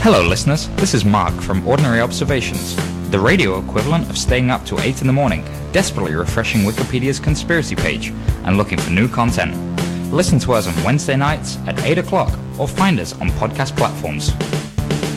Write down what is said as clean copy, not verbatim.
Hello listeners, this is Mark from Ordinary Observations, the radio equivalent of staying up till 8 in the morning, desperately refreshing Wikipedia's conspiracy page and looking for new content. Listen to us on Wednesday nights at 8 o'clock or find us on podcast platforms.